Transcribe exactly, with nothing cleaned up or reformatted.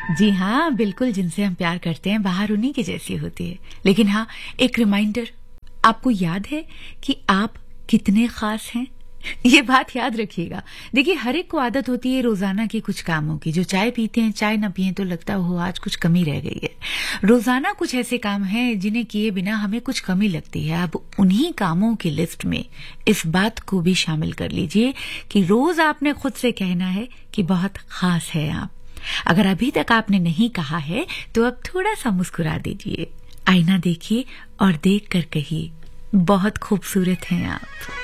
जी हाँ, बिल्कुल जिनसे हम प्यार करते हैं बाहर उन्हीं की जैसी होती है। लेकिन हाँ, एक रिमाइंडर, आपको याद है कि आप कितने खास हैं? ये बात याद रखिएगा। देखिए, हर एक को आदत होती है रोजाना के कुछ कामों की। जो चाय पीते हैं, चाय ना पिए तो लगता हो आज कुछ कमी रह गई है। रोजाना कुछ ऐसे काम हैं जिन्हें किए बिना हमें कुछ कमी लगती है। अब उन्हीं कामों की लिस्ट में इस बात को भी शामिल कर लीजिए कि रोज आपने खुद से कहना है कि बहुत खास है आप। अगर अभी तक आपने नहीं कहा है तो अब थोड़ा सा मुस्कुरा दीजिए, आईना देखिए और देख कर कहिए, बहुत खूबसूरत हैं आप।